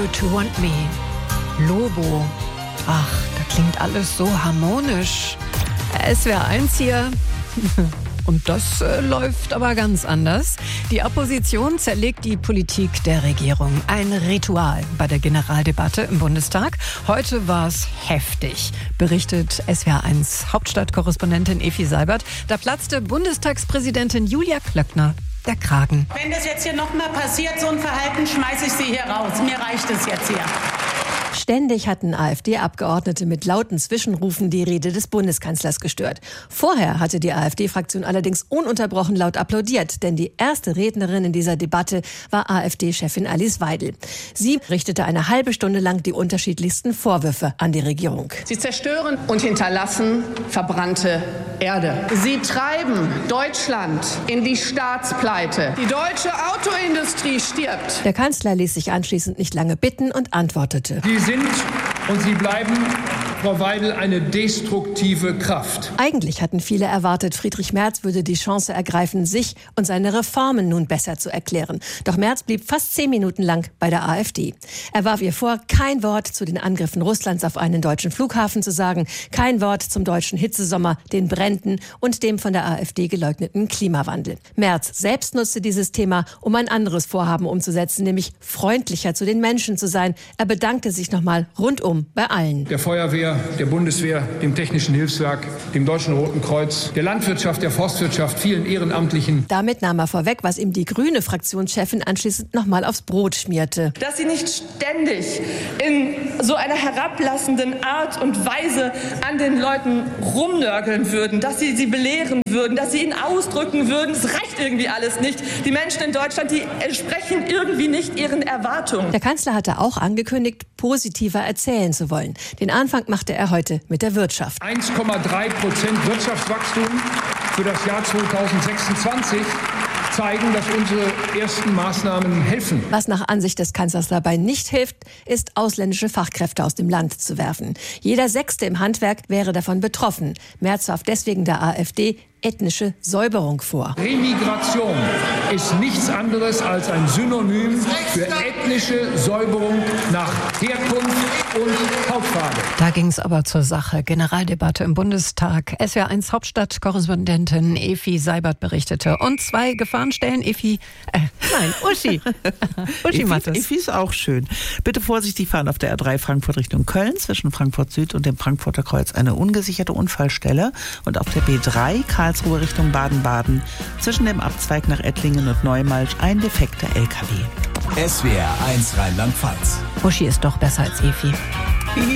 You to Want Me. Lobo. Ach, da klingt alles so harmonisch. SWR 1 hier. Und das läuft aber ganz anders. Die Opposition zerlegt die Politik der Regierung. Ein Ritual bei der Generaldebatte im Bundestag. Heute war es heftig, berichtet SWR1 Hauptstadtkorrespondentin Efi Seibert. Da platzte Bundestagspräsidentin Julia Klöckner der Kragen. Wenn das jetzt hier nochmal passiert, so ein Verhalten, schmeiße ich Sie hier raus. Mir reicht es jetzt hier. Ständig hatten AfD-Abgeordnete mit lauten Zwischenrufen die Rede des Bundeskanzlers gestört. Vorher hatte die AfD-Fraktion allerdings ununterbrochen laut applaudiert, denn die erste Rednerin in dieser Debatte war AfD-Chefin Alice Weidel. Sie richtete eine halbe Stunde lang die unterschiedlichsten Vorwürfe an die Regierung. Sie zerstören und hinterlassen verbrannte Erde. Sie treiben Deutschland in die Staatspleite. Die deutsche Autoindustrie stirbt. Der Kanzler ließ sich anschließend nicht lange bitten und antwortete: Sie sind und Sie bleiben, Frau Weidel, eine destruktive Kraft. Eigentlich hatten viele erwartet, Friedrich Merz würde die Chance ergreifen, sich und seine Reformen nun besser zu erklären. Doch Merz blieb fast 10 Minuten lang bei der AfD. Er warf ihr vor, kein Wort zu den Angriffen Russlands auf einen deutschen Flughafen zu sagen, kein Wort zum deutschen Hitzesommer, den Bränden und dem von der AfD geleugneten Klimawandel. Merz selbst nutzte dieses Thema, um ein anderes Vorhaben umzusetzen, nämlich freundlicher zu den Menschen zu sein. Er bedankte sich nochmal rundum bei allen. Der Feuerwehr, der Bundeswehr, dem Technischen Hilfswerk, dem Deutschen Roten Kreuz, der Landwirtschaft, der Forstwirtschaft, vielen Ehrenamtlichen. Damit nahm er vorweg, was ihm die grüne Fraktionschefin anschließend nochmal aufs Brot schmierte. Dass Sie nicht ständig in so einer herablassenden Art und Weise an den Leuten rumnörgeln würden, dass Sie sie belehren würden, dass Sie ihnen ausdrücken würden, es reicht irgendwie alles nicht. Die Menschen in Deutschland, die entsprechen irgendwie nicht ihren Erwartungen. Der Kanzler hatte auch angekündigt, positiver erzählen zu wollen. Den Anfang machte er heute mit der Wirtschaft. 1,3% Wirtschaftswachstum für das Jahr 2026 zeigen, dass unsere ersten Maßnahmen helfen. Was nach Ansicht des Kanzlers dabei nicht hilft, ist, ausländische Fachkräfte aus dem Land zu werfen. Jeder Sechste im Handwerk wäre davon betroffen. Merz warf deswegen der AfD ethnische Säuberung vor. Remigration ist nichts anderes als ein Synonym für ethnische Säuberung nach Herkunft und Hautfarbe. Da ging es aber zur Sache. Generaldebatte im Bundestag. SWR1 Hauptstadtkorrespondentin Efi Seibert berichtete. Und 2 Gefahrenstellen, Uschi Mattes. Efi ist auch schön. Bitte vorsichtig fahren auf der R3 Frankfurt Richtung Köln. Zwischen Frankfurt Süd und dem Frankfurter Kreuz eine ungesicherte Unfallstelle. Und auf der B3 Karlsruhe Richtung Baden-Baden. Zwischen dem Abzweig nach Ettlingen und Neumalsch ein defekter LKW. SWR 1 Rheinland-Pfalz. Uschi ist doch besser als Efi.